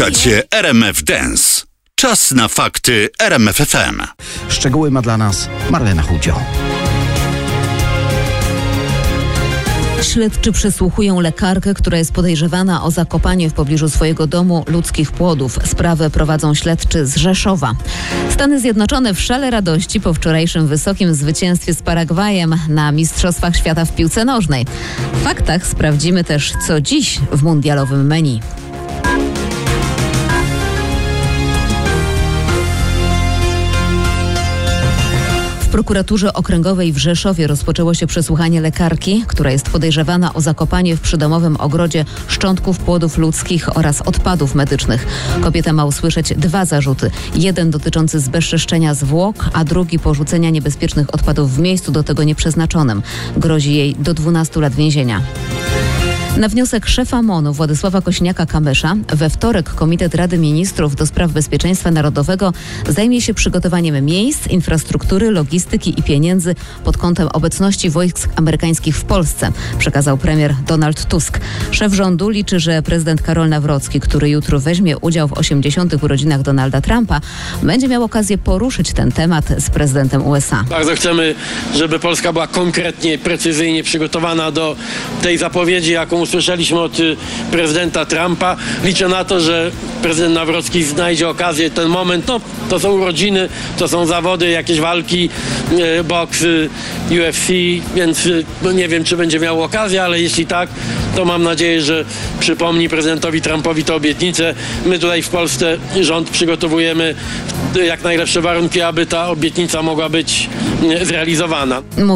Słuchacie RMF Dance. Czas na fakty RMF FM. Szczegóły ma dla nas Marlena Chudzio. Śledczy przesłuchują lekarkę, która jest podejrzewana o zakopanie w pobliżu swojego domu ludzkich płodów. Sprawę prowadzą śledczy z Rzeszowa. Stany Zjednoczone w szale radości po wczorajszym wysokim zwycięstwie z Paragwajem na Mistrzostwach Świata w piłce nożnej. W faktach sprawdzimy też, co dziś w mundialowym menu. W prokuraturze okręgowej w Rzeszowie rozpoczęło się przesłuchanie lekarki, która jest podejrzewana o zakopanie w przydomowym ogrodzie szczątków płodów ludzkich oraz odpadów medycznych. Kobieta ma usłyszeć 2 zarzuty. Jeden dotyczący zbezczeszczenia zwłok, a drugi porzucenia niebezpiecznych odpadów w miejscu do tego nieprzeznaczonym. Grozi jej do 12 lat więzienia. Na wniosek szefa MON-u Władysława Kosiniaka-Kamysza we wtorek Komitet Rady Ministrów do Spraw Bezpieczeństwa Narodowego zajmie się przygotowaniem miejsc, infrastruktury, logistyki i pieniędzy pod kątem obecności wojsk amerykańskich w Polsce, przekazał premier Donald Tusk. Szef rządu liczy, że prezydent Karol Nawrocki, który jutro weźmie udział w 80. urodzinach Donalda Trumpa, będzie miał okazję poruszyć ten temat z prezydentem USA. Bardzo chcemy, żeby Polska była konkretnie, precyzyjnie przygotowana do tej zapowiedzi, jaką usłyszeliśmy od prezydenta Trumpa. Liczę na to, że prezydent Nawrocki znajdzie okazję, ten moment, to są urodziny, to są zawody, jakieś walki, boks, UFC, więc nie wiem, czy będzie miał okazję, ale jeśli tak, to mam nadzieję, że przypomni prezydentowi Trumpowi tę obietnicę. My tutaj w Polsce rząd przygotowujemy jak najlepsze warunki, aby ta obietnica mogła być zrealizowana.